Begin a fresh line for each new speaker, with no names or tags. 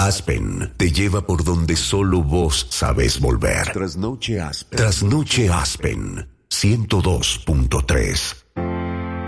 Aspen te lleva por donde solo vos sabés volver. Trasnoche Aspen. Trasnoche Aspen 102.3.